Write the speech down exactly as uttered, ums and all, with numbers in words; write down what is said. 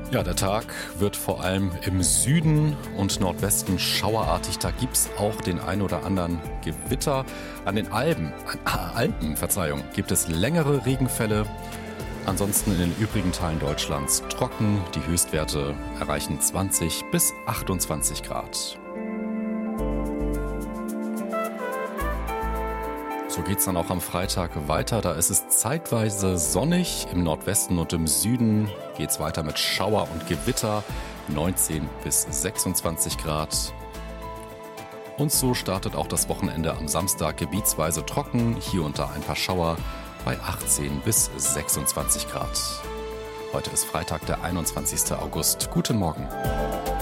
Ja, der Tag wird vor allem im Süden und Nordwesten schauerartig. Da gibt es auch den ein oder anderen Gewitter. An den Alpen, an Alpen, Verzeihung, gibt es längere Regenfälle. Ansonsten in den übrigen Teilen Deutschlands trocken. Die Höchstwerte erreichen zwanzig bis achtundzwanzig Grad. So geht es dann auch am Freitag weiter. Da ist es zeitweise sonnig. Im Nordwesten und im Süden geht es weiter mit Schauer und Gewitter. neunzehn bis sechsundzwanzig Grad. Und so startet auch das Wochenende am Samstag gebietsweise trocken. Hier und da ein paar Schauer bei achtzehn bis sechsundzwanzig Grad. Heute ist Freitag, der einundzwanzigsten August. Guten Morgen.